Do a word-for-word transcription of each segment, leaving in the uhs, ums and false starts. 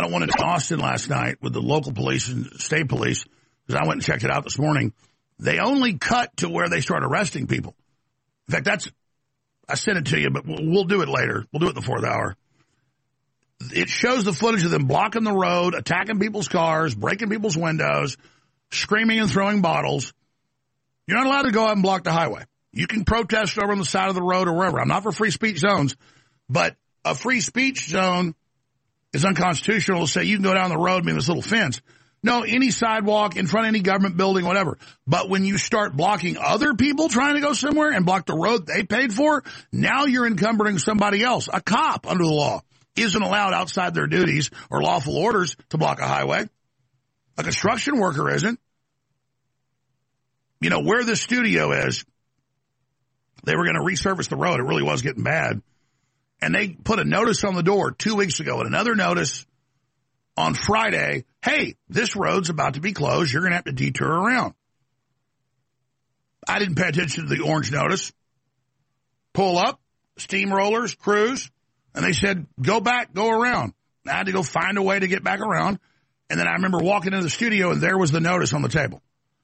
about one in Austin last night with the local police and state police, because I went and checked it out this morning. They only cut to where they start arresting people. In fact, that's, I sent it to you, but we'll, we'll do it later. We'll do it in the fourth hour. It shows the footage of them blocking the road, attacking people's cars, breaking people's windows, screaming and throwing bottles. You're not allowed to go out and block the highway. You can protest over on the side of the road or wherever. I'm not for free speech zones, but a free speech zone is unconstitutional to say you can go down the road and be this little fence. No, any sidewalk, in front of any government building, whatever. But when you start blocking other people trying to go somewhere and block the road they paid for, now you're encumbering somebody else. A cop, under the law, isn't allowed outside their duties or lawful orders to block a highway. A construction worker isn't. You know, where this studio is, they were going to resurface the road. It really was getting bad. And they put a notice on the door two weeks ago and another notice on Friday. Hey, this road's about to be closed. You're going to have to detour around. I didn't pay attention to the orange notice. Pull up, steamrollers, cruise. And they said, go back, go around. I had to go find a way to get back around. And then I remember walking into the studio and there was the notice on the table.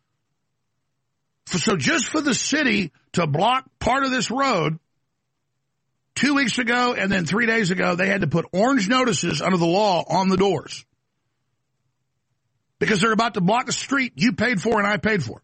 So just for the city to block part of this road, two weeks ago and then three days ago, they had to put orange notices under the law on the doors. Because they're about to block a street you paid for and I paid for.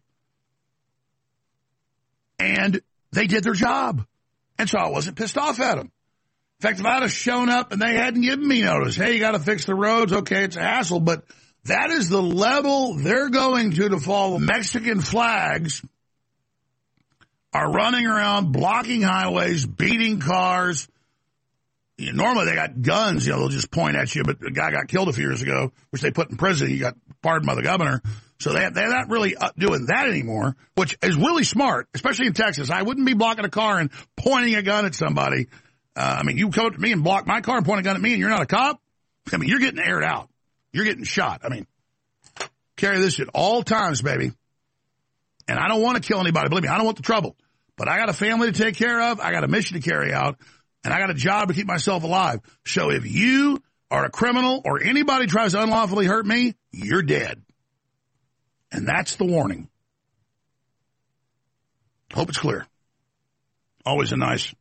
And they did their job. And so I wasn't pissed off at them. In fact, if I'd have shown up and they hadn't given me notice, hey, you got to fix the roads, okay, it's a hassle, but that is the level they're going to to follow. Mexican flags are running around, blocking highways, beating cars. You know, normally they got guns, you know, they'll just point at you, but a guy got killed a few years ago, which they put in prison. He got pardoned by the governor. So they, they're not really doing that anymore, which is really smart, especially in Texas. I wouldn't be blocking a car and pointing a gun at somebody. Uh, I mean, you come up to me and block my car and point a gun at me and you're not a cop? I mean, you're getting aired out. You're getting shot. I mean, carry this at all times, baby. And I don't want to kill anybody. Believe me, I don't want the trouble. But I got a family to take care of. I got a mission to carry out. And I got a job to keep myself alive. So if you are a criminal or anybody tries to unlawfully hurt me, you're dead. And that's the warning. Hope it's clear. Always a nice.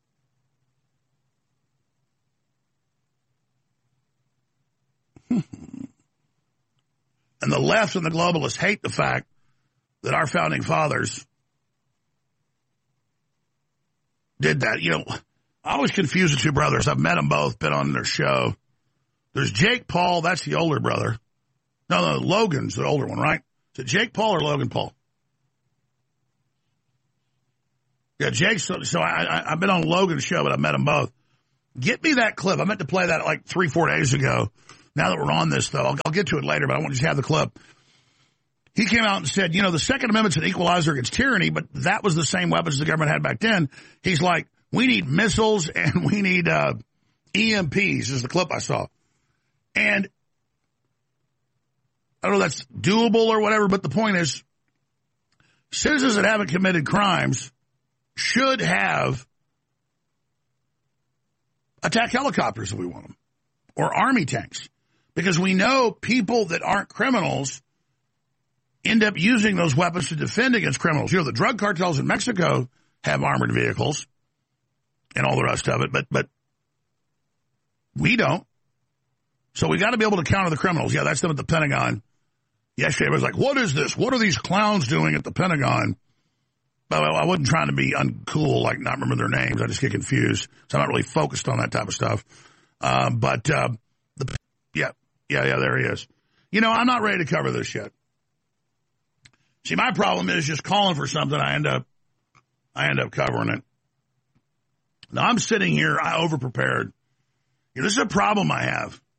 And the left and the globalists hate the fact that our founding fathers did that. You know, I always confuse the two brothers. I've met them both, been on their show. There's Jake Paul. That's the older brother. No, no, Logan's the older one, right? Is it Jake Paul or Logan Paul? Yeah, Jake. So, so I, I, I've been on Logan's show, but I met them both. Get me that clip. I meant to play that like three, four days ago. Now that we're on this, though, I'll, I'll get to it later, but I want to just have the clip. He came out and said, you know, the Second Amendment's an equalizer against tyranny, but that was the same weapons the government had back then. He's like, we need missiles and we need uh, E M Ps, is the clip I saw. And I don't know if that's doable or whatever, but the point is, citizens that haven't committed crimes should have attack helicopters if we want them, or army tanks. Because we know people that aren't criminals end up using those weapons to defend against criminals. You know, the drug cartels in Mexico have armored vehicles and all the rest of it, but but we don't. So we got to be able to counter the criminals. Yeah, that's them at the Pentagon. Yesterday, I was like, what is this? What are these clowns doing at the Pentagon? But I wasn't trying to be uncool, like not remember their names. I just get confused. So I'm not really focused on that type of stuff. Uh, but, uh, the, yeah, yeah, yeah, there he is. You know, I'm not ready to cover this yet. See, my problem is just calling for something. I end up, I end up covering it. Now I'm sitting here, I overprepared. You know, this is a problem I have.